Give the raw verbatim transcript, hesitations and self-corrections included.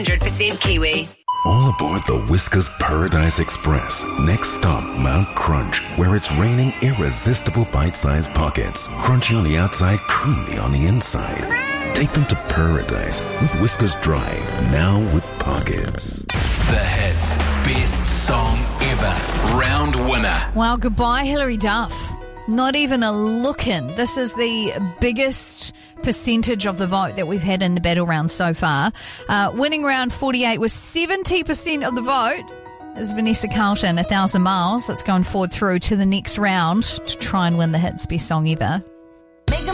one hundred percent Kiwi. All aboard the Whiskers Paradise Express. Next stop, Mount Crunch, where it's raining irresistible bite-sized pockets. Crunchy on the outside, creamy on the inside. Take them to paradise with Whiskers Dry, now with pockets. The hits. Best song ever. Round winner. Well, goodbye, Hilary Duff. Not even a look in. This is the biggest percentage of the vote that we've had in the battle round so far. Uh, winning round forty-eight with seventy percent of the vote is Vanessa Carlton, A Thousand Miles. That's going forward through to the next round to try and win the hits best song ever.